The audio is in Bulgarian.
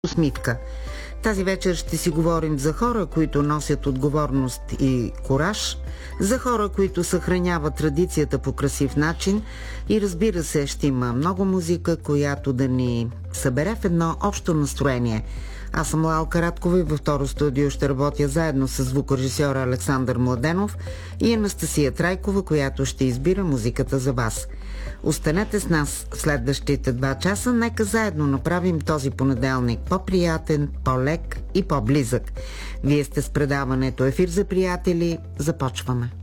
усмивка. Тази вечер ще си говорим за хора, които носят отговорност и кураж, за хора, които съхраняват традицията по красив начин и разбира се, ще има много музика, която да ни събере в едно общо настроение. Аз съм Лалка Радкова и във второ студио ще работя заедно с звукорежисьора Александър Младенов и Анастасия Трайкова, която ще избира музиката за вас. Останете с нас следващите 2 часа. Нека заедно направим този понеделник по-приятен, по-лек и по-близък. Вие сте с предаването Ефир за приятели. Започваме.